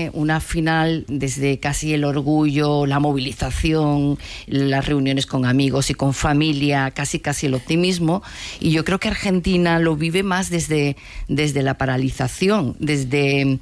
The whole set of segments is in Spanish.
vive una final desde casi el orgullo, la movilización, las reuniones con amigos y con familia, casi el optimismo, y yo creo que Argentina lo vive más desde la paralización, desde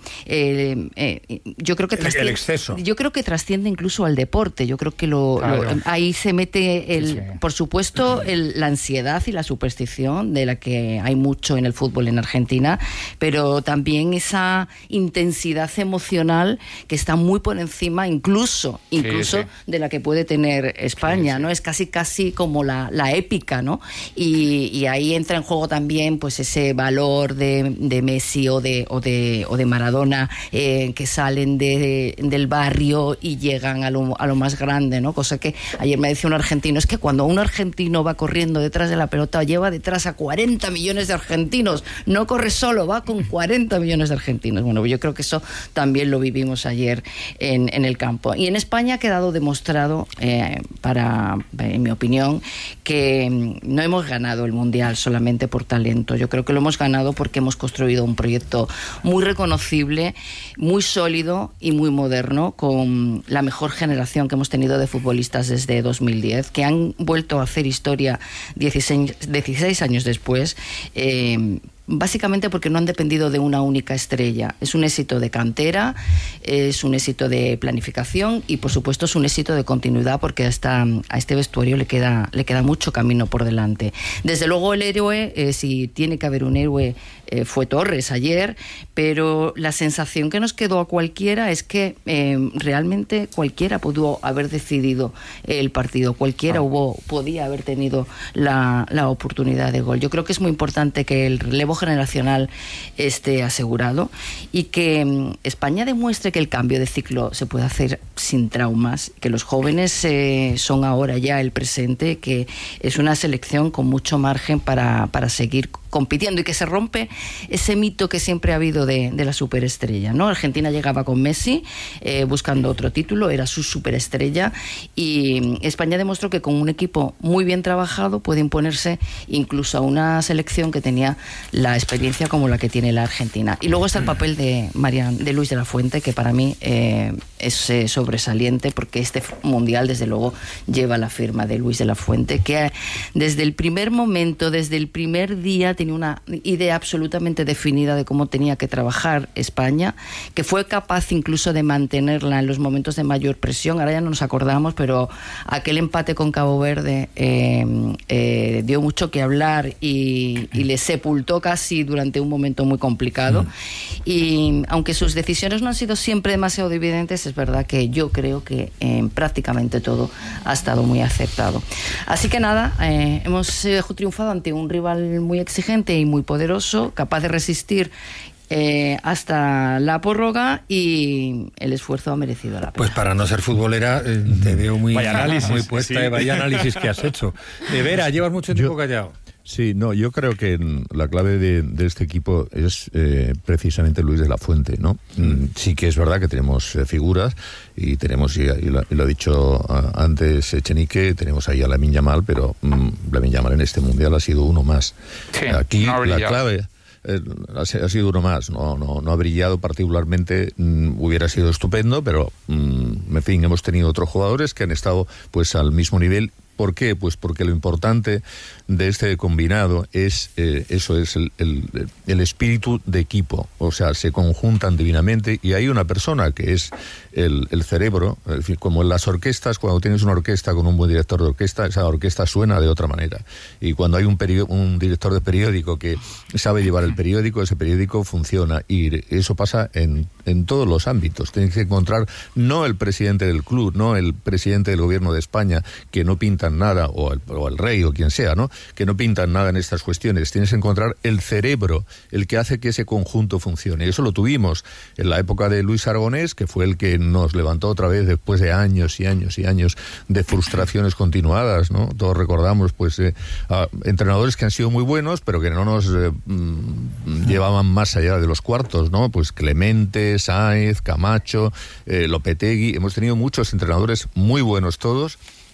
yo creo que el exceso. Yo creo que trasciende incluso al deporte. Yo creo que ahí se mete por supuesto la ansiedad y la superstición, de la que hay mucho en el fútbol en Argentina, pero también esa intensidad emocional que está muy por encima incluso de la que puede tener España, ¿no? Es casi como la épica, ¿no? Y ahí entra en juego también pues ese valor de Messi o de Maradona, que salen del barrio y llegan a lo más grande, ¿no? Cosa que ayer me decía un argentino, es que cuando un argentino va corriendo detrás de la pelota, lleva detrás a 40 millones de argentinos, no corre solo, va con 40 millones de argentinos. Bueno, yo creo que eso también lo vivimos ayer en el campo. Y en España ha quedado demostrado, en mi opinión, que no hemos ganado el Mundial solamente por talento. Yo creo que lo hemos ganado porque hemos construido un proyecto muy reconocible, muy sólido y muy moderno, con la mejor generación que hemos tenido de futbolistas desde 2010, que han vuelto a hacer historia 16 años después, básicamente porque no han dependido de una única estrella. Es un éxito de cantera, es un éxito de planificación y por supuesto es un éxito de continuidad, porque a este vestuario le queda mucho camino por delante. Desde luego el héroe, si tiene que haber un héroe, fue Torres ayer, pero la sensación que nos quedó a cualquiera es que realmente cualquiera pudo haber decidido el partido, cualquiera podía haber tenido la oportunidad de gol. Yo creo que es muy importante que el relevo generacional esté asegurado y que España demuestre que el cambio de ciclo se puede hacer sin traumas, que los jóvenes son ahora ya el presente, que es una selección con mucho margen para seguir compitiendo, y que se rompe ese mito que siempre ha habido de la superestrella, ¿no? Argentina llegaba con Messi buscando otro título, era su superestrella, y España demostró que con un equipo muy bien trabajado puede imponerse incluso a una selección que tenía la experiencia como la que tiene la Argentina. Y luego está el papel de Luis de la Fuente, que para mí es sobresaliente, porque este mundial desde luego lleva la firma de Luis de la Fuente, que desde el primer momento, desde el primer día, tenía una idea absolutamente definida de cómo tenía que trabajar España, que fue capaz incluso de mantenerla en los momentos de mayor presión. Ahora ya no nos acordamos, pero aquel empate con Cabo Verde dio mucho que hablar y le sepultó casi durante un momento muy complicado. Y aunque sus decisiones no han sido siempre demasiado evidentes, es verdad que yo creo que prácticamente todo ha estado muy aceptado. Así que nada, hemos triunfado ante un rival muy exigente y muy poderoso, capaz de resistir hasta la prórroga, y el esfuerzo ha merecido la pena. Pues para no ser futbolera, te veo muy puesta, sí. Vaya análisis que has hecho. Vera, llevas mucho tiempo callado. Sí, no, yo creo que la clave de este equipo es precisamente Luis de la Fuente, ¿no? Sí que es verdad que tenemos figuras y tenemos, y lo ha dicho antes Echenique, tenemos ahí a Lamine Yamal, pero Lamine Yamal en este mundial ha sido uno más. Sí, aquí no la clave ha sido uno más, no ha brillado particularmente, hubiera sido estupendo, pero en fin, hemos tenido otros jugadores que han estado pues al mismo nivel. ¿Por qué? Pues porque lo importante de este combinado es eso, es el espíritu de equipo. O sea, se conjuntan divinamente y hay una persona que es el cerebro. Es decir, como en las orquestas, cuando tienes una orquesta con un buen director de orquesta, esa orquesta suena de otra manera. Y cuando hay un director de periódico que sabe llevar el periódico, ese periódico funciona. Y eso pasa en todos los ámbitos. Tienes que encontrar no el presidente del club, no el presidente del gobierno de España, que no pinta nada, o el rey o quien sea, ¿no? Que no pintan nada en estas cuestiones. Tienes que encontrar el cerebro, el que hace que ese conjunto funcione. Y eso lo tuvimos en la época de Luis Aragonés, que fue el que nos levantó otra vez después de años y años y años de frustraciones continuadas, ¿no? Todos recordamos pues entrenadores que han sido muy buenos, pero que no nos llevaban más allá de los cuartos, ¿no? Pues Clemente, Sáenz, Camacho, Lopetegui. Hemos tenido muchos entrenadores muy buenos todos,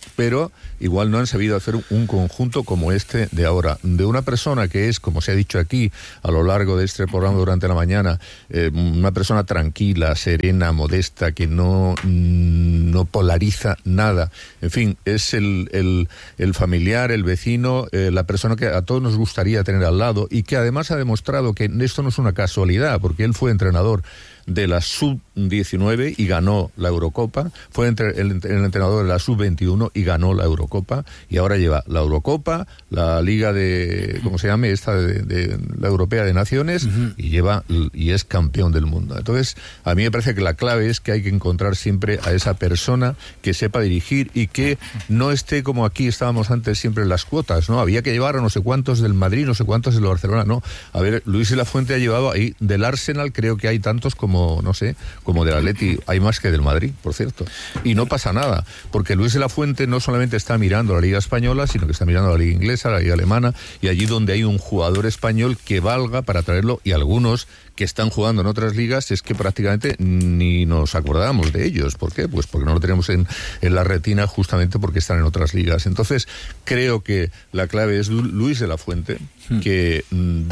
pero igual no han sabido hacer un conjunto como este de ahora, de una persona que es, como se ha dicho aquí a lo largo de este programa durante la mañana, una persona tranquila, serena, modesta, que no polariza nada, en fin, es el familiar, el vecino, la persona que a todos nos gustaría tener al lado, y que además ha demostrado que esto no es una casualidad, porque él fue entrenador de la Sub-19 y ganó la Eurocopa, fue el entrenador de la Sub-21 y ganó la Eurocopa, y ahora lleva la Eurocopa, la Liga de, ¿cómo se llama? Esta de la Europea de Naciones, y es campeón del mundo. Entonces, a mí me parece que la clave es que hay que encontrar siempre a esa persona que sepa dirigir y que no esté como aquí estábamos antes siempre en las cuotas, ¿no? Había que llevar a no sé cuántos del Madrid, no sé cuántos del Barcelona, no. A ver, Luis de la Fuente ha llevado ahí, del Arsenal creo que hay tantos como, no sé, como del Atleti, hay más que del Madrid, por cierto. Y no pasa nada, porque Luis de la Fuente no solamente está mirando la Liga Española, sino que está mirando la Liga Inglesa, la Liga Alemana, y allí donde hay un jugador español que valga para traerlo, y algunos que están jugando en otras ligas, es que prácticamente ni nos acordamos de ellos. ¿Por qué? Pues porque no lo tenemos en la retina, justamente porque están en otras ligas. Entonces, creo que la clave es Luis de la Fuente, que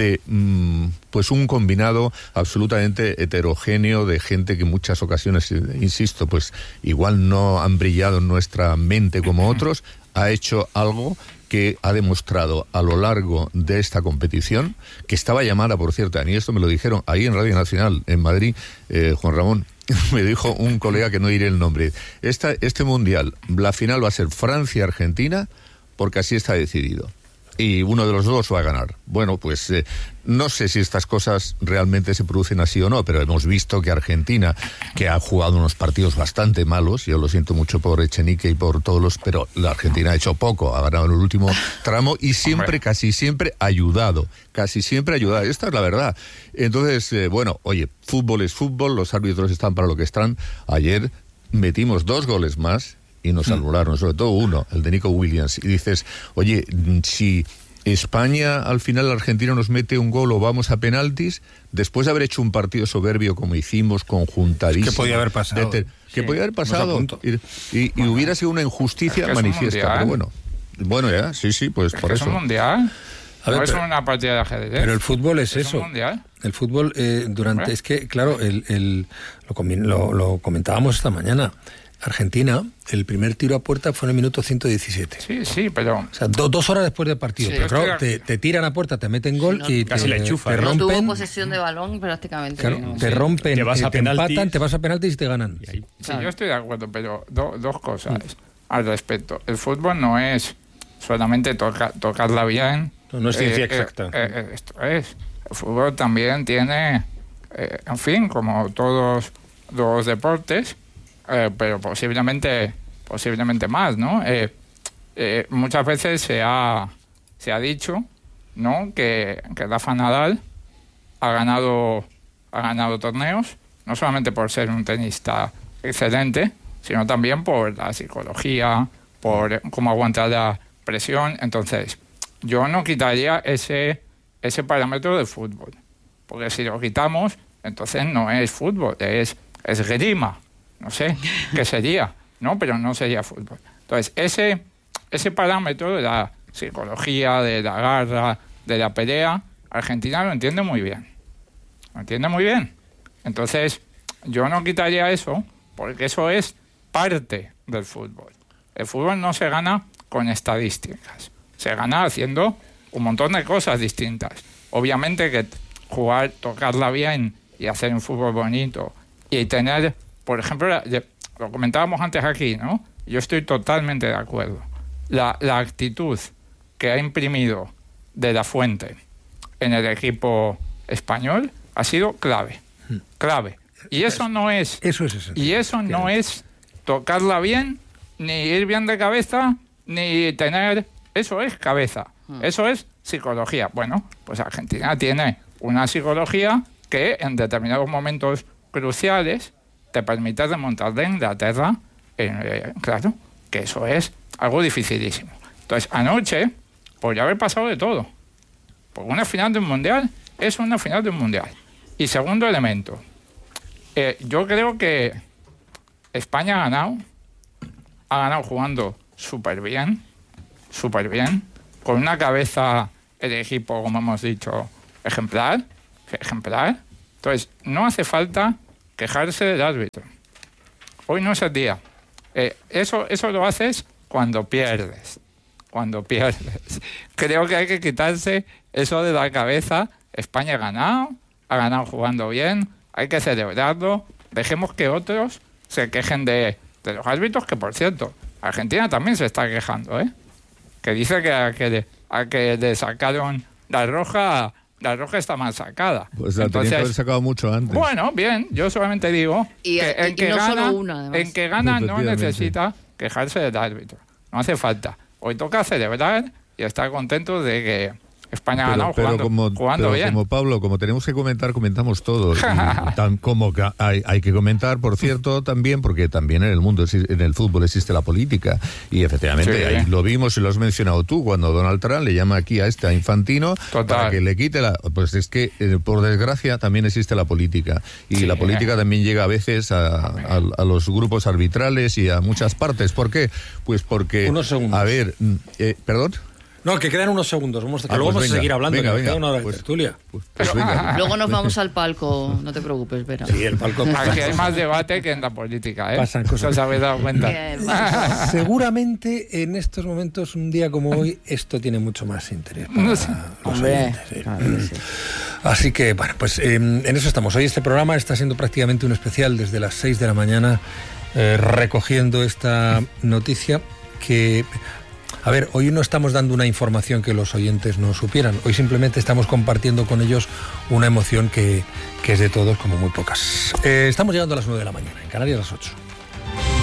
pues un combinado absolutamente heterogéneo de gente que en muchas ocasiones, insisto, pues igual no han brillado en nuestra mente como otros, ha hecho algo que ha demostrado a lo largo de esta competición, que estaba llamada, por cierto, y esto me lo dijeron ahí en Radio Nacional, en Madrid, Juan Ramón, me dijo un colega que no diré el nombre, este Mundial, la final va a ser Francia-Argentina, porque así está decidido. Y uno de los dos va a ganar. Bueno, pues no sé si estas cosas realmente se producen así o no, pero hemos visto que Argentina, que ha jugado unos partidos bastante malos, yo lo siento mucho por Echenique y por todos pero la Argentina ha hecho poco, ha ganado en el último tramo y siempre, casi siempre ayudado. Esta es la verdad. Entonces, bueno, oye, fútbol es fútbol, los árbitros están para lo que están. Ayer metimos 2 goles más y nos anularon, sobre todo uno, el de Nico Williams. Y dices, oye, si España al final Argentina nos mete un gol o vamos a penaltis, después de haber hecho un partido soberbio como hicimos, conjuntadísimo. ¿Qué podía haber pasado? Que podía haber pasado y hubiera sido una injusticia manifiesta. Pero bueno, ya, sí, pues por eso. ¿Es un mundial? A ver, no es una partida de ajedrez. Pero el fútbol es eso. ¿Un mundial? El fútbol, es que, claro, lo comentábamos esta mañana. Argentina, el primer tiro a puerta fue en el minuto 117. Sí, pero... O sea, 2 horas después del partido. Sí, pero claro, te tiran a puerta, te meten gol y casi le enchufan. Te rompen. No tuvo posesión de balón prácticamente. Claro, te rompen, te empatan, te vas a penaltis y te ganan. Sí, yo estoy de acuerdo, pero dos cosas al respecto. El fútbol no es solamente tocarla bien. No es ciencia exacta. Esto es. El fútbol también tiene, en fin, como todos los deportes, pero posiblemente más, ¿no? Muchas veces se ha dicho, ¿no? que Rafa Nadal ha ganado torneos, no solamente por ser un tenista excelente, sino también por la psicología, por cómo aguanta la presión. Entonces, yo no quitaría ese parámetro del fútbol, porque si lo quitamos, entonces no es fútbol, es esgrima. No sé qué sería, ¿no? Pero no sería fútbol. Entonces, ese parámetro de la psicología, de la garra, de la pelea, Argentina lo entiende muy bien. Entonces, yo no quitaría eso, porque eso es parte del fútbol. El fútbol no se gana con estadísticas. Se gana haciendo un montón de cosas distintas. Obviamente que jugar, tocarla bien y hacer un fútbol bonito y tener... Por ejemplo, lo comentábamos antes aquí, ¿no? Yo estoy totalmente de acuerdo. La actitud que ha imprimido de la Fuente en el equipo español ha sido clave. Y eso no es... Eso es esencial. Y eso no es tocarla bien, ni ir bien de cabeza, ni tener... Eso es cabeza. Eso es psicología. Bueno, pues Argentina tiene una psicología que en determinados momentos cruciales te permite remontar de Inglaterra, claro, que eso es algo dificilísimo. Entonces, anoche podría haber pasado de todo. Porque una final de un mundial es una final de un mundial. Y segundo elemento, yo creo que España ha ganado jugando súper bien, con una cabeza el equipo, como hemos dicho, ejemplar. Entonces, no hace falta quejarse del árbitro. Hoy no es el día. Eso lo haces cuando pierdes. Creo que hay que quitarse eso de la cabeza. España ha ganado jugando bien, hay que celebrarlo. Dejemos que otros se quejen de los árbitros, que por cierto, Argentina también se está quejando, que dice que a que le sacaron la roja está mal sacada. Pues la tenían que haber sacado mucho antes. Bueno, bien, yo solamente digo que en que gana no necesita quejarse del árbitro. No hace falta. Hoy toca celebrar y estar contentos de que España ha ganado jugando bien. Como Pablo, como tenemos que comentar, comentamos todo. Como que hay que comentar, por cierto, también, porque también en el mundo, en el fútbol existe la política. Y efectivamente, ahí lo vimos y lo has mencionado tú, cuando Donald Trump le llama aquí a Infantino para que le quite pues es que, por desgracia, también existe la política. Y la política también llega a veces a los grupos arbitrales y a muchas partes. ¿Por qué? Pues porque... Unos segundos. A ver, ¿perdón? No, que quedan unos segundos. Luego vamos a seguir hablando. Venga. Una hora de tertulia. Luego nos vamos al palco, no te preocupes, Vera. Sí, el palco. Aquí hay más debate que en la política, Pasan cosas. ¿Os habéis dado cuenta? Seguramente en estos momentos, un día como hoy, esto tiene mucho más interés para los oyentes. Sí. Así que, bueno, pues en eso estamos. Hoy este programa está siendo prácticamente un especial desde las 6 de la mañana, recogiendo esta noticia que... A ver, hoy no estamos dando una información que los oyentes no supieran. Hoy simplemente estamos compartiendo con ellos una emoción que es de todos, como muy pocas. Estamos llegando a las 9 de la mañana, en Canarias a las 8.